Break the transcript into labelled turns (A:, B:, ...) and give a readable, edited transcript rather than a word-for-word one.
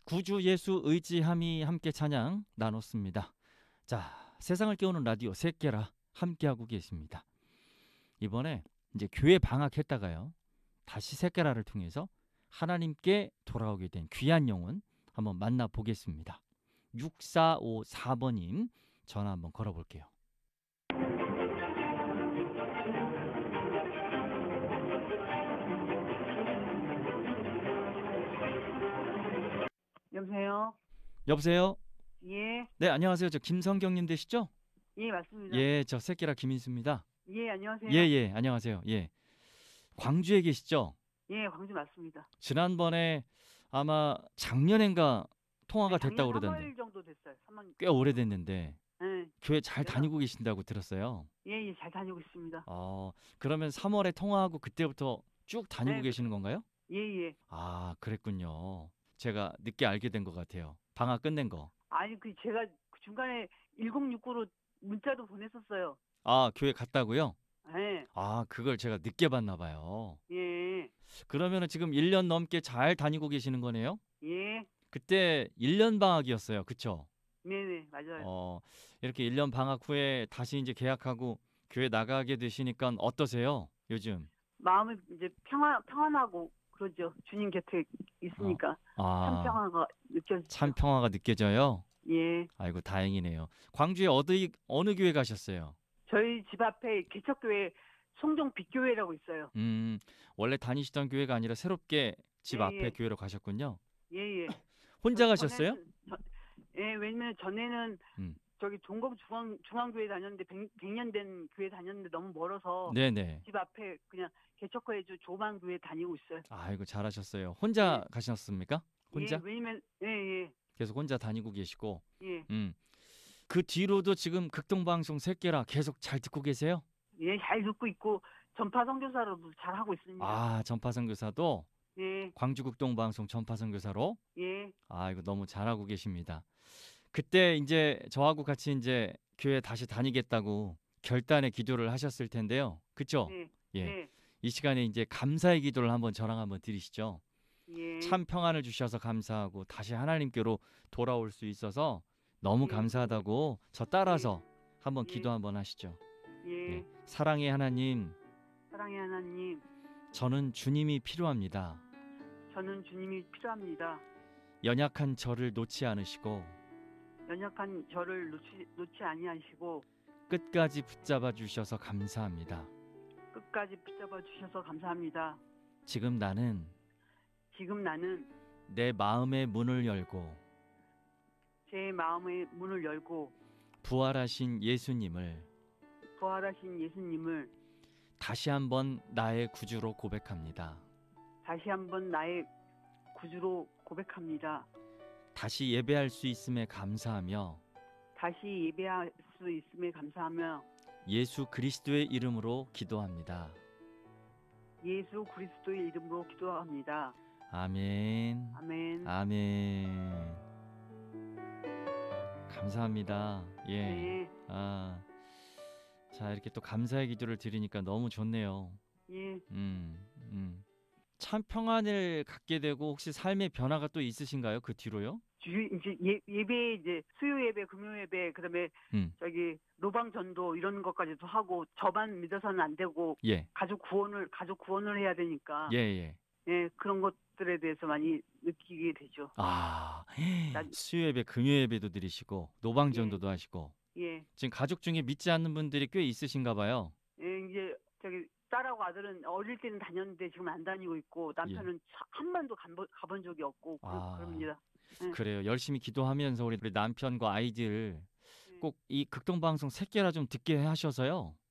A: 구주 예수 의지함이 함께 찬양 나눴습니다. 자, 세상을 깨우는 라디오 새끼라 함께하고 계십니다. 이번에 이제 교회 방학했다가요, 다시 새끼라를 통해서 하나님께 돌아오게 된 귀한 영혼 한번 만나보겠습니다. 6454번님 전화 한번 걸어볼게요.
B: 여보세요?
A: 여보세요?
B: 예,
A: 네, 안녕하세요. 저 김성경님 되시죠?
B: 예, 맞습니다.
A: 예, 저 새끼라 김인수입니다.
B: 예, 안녕하세요.
A: 예, 안녕하세요. 예, 광주에 계시죠?
B: 예, 광주 맞습니다.
A: 지난번에 아마 작년엔가 통화가
B: 네,
A: 됐다고
B: 작년
A: 그러던데
B: 3월 정도 됐어요. 3월.
A: 꽤 오래됐는데
B: 예,
A: 교회 잘
B: 그래서-
A: 다니고 계신다고 들었어요.
B: 예, 잘 다니고 있습니다.
A: 그러면 3월에 통화하고 그때부터 쭉 다니고
B: 네,
A: 계시는 건가요?
B: 예, 예.
A: 아, 그랬군요. 제가 늦게 알게 된 것 같아요. 방학 끝낸 거.
B: 아니, 제가 그 중간에 1069로 문자도 보냈었어요.
A: 아, 교회 갔다고요?
B: 예,
A: 아, 그걸 제가 늦게 봤나 봐요.
B: 예,
A: 그러면은 지금 1년 넘게 잘 다니고 계시는 거네요?
B: 예.
A: 그때 1년 방학이었어요. 그쵸?
B: 네네, 맞아요.
A: 이렇게 1년 방학 후에 다시 이제 개학하고 교회 나가게 되시니까 어떠세요? 요즘?
B: 마음이 이제 평안하고 그러죠. 주님 곁에 있으니까. 참
A: 아,
B: 평화가 느껴지죠.
A: 참 평화가 느껴져요?
B: 예.
A: 아이고, 다행이네요. 광주에 어느 교회 가셨어요?
B: 저희 집 앞에 개척교회 송정 빛교회라고 있어요.
A: 원래 다니시던 교회가 아니라 새롭게 집
B: 예,
A: 앞에
B: 예.
A: 교회로 가셨군요.
B: 예, 예.
A: 혼자 가셨어요?
B: 예, 왜냐면 전에는
A: 음.
B: 저기 동검 중앙교회 다녔는데 100년 된 교회 다녔는데 너무 멀어서
A: 네네.
B: 집 앞에 그냥 개척교회 조만 교회 다니고 있어요.
A: 아이고, 잘하셨어요. 혼자
B: 예.
A: 가셨습니까? 혼자?
B: 예, 왜냐면 예,
A: 계속 혼자 다니고 계시고.
B: 예.
A: 그 뒤로도 지금 극동방송 새끼라 계속 잘 듣고 계세요?
B: 예, 잘 듣고 있고 전파 선교사로도 잘 하고 있습니다.
A: 아, 전파선교사도
B: 예,
A: 광주 극동방송 전파선교사로?
B: 예,
A: 아, 이거 너무 잘하고 계십니다. 그때 이제 저하고 같이 이제 교회 다시 다니겠다고 결단의 기도를 하셨을 텐데요. 그쵸?
B: 네,
A: 예.
B: 네,
A: 이 시간에 이제 감사의 기도를 저랑 한번 드리시죠.
B: 예.
A: 참 평안을 주셔서 감사하고 다시 하나님께로 돌아올 수 있어서 너무
B: 예.
A: 감사하다고 저 따라서 한번
B: 예.
A: 기도 한번 하시죠.
B: 예,
A: 예. 사랑의 하나님,
B: 사랑의 하나님,
A: 저는 주님이 필요합니다.
B: 저는 주님이 필요합니다.
A: 연약한 저를 놓지 않으시고
B: 연약한 저를 놓지 아니하시고
A: 끝까지 붙잡아 주셔서 감사합니다.
B: 끝까지 붙잡아 주셔서 감사합니다.
A: 지금 나는
B: 지금 나는
A: 내 마음의 문을 열고
B: 제 마음의 문을 열고
A: 부활하신 예수님을
B: 부활하신 예수님을
A: 다시 한번 나의 구주로 고백합니다.
B: 다시 한번 나의 구주로 고백합니다.
A: 다시 예배할 수 있음에 감사하며
B: 다시 예배할 수 있음에 감사하며
A: 예수 그리스도의 이름으로 기도합니다.
B: 예수 그리스도의 이름으로 기도합니다.
A: 아멘.
B: 아멘.
A: 아멘. 감사합니다. 예.
B: 네.
A: 자, 이렇게 또 감사의 기도를 드리니까 너무 좋네요.
B: 예.
A: 참 평안을 갖게 되고 혹시 삶의 변화가 또 있으신가요? 그 뒤로요?
B: 이제 예배 이제 수요 예배, 금요 예배, 그다음에 저기 노방 전도 이런 것까지도 하고 저만 믿어서는 안 되고
A: 예.
B: 가족 구원을 해야 되니까
A: 예.
B: 예, 그런 것들에 대해서 많이 느끼게 되죠.
A: 수요 예배, 금요 예배도 드리시고 노방 전도도 하시고.
B: 예.
A: 지금 가족 중에 믿지 않는 분들이 꽤 있으신가 봐요.
B: 예, 이제 저기 딸하고 아들은 어릴 때는 다녔는데 지금 안 다니고 있고 남편은 한 번도 가본 적이 없고 그럽니다. 예.
A: 그래요. 열심히 기도하면서 우리 남편과 아이들 꼭 이 극동방송 새끼라 좀 듣게 하셔서요.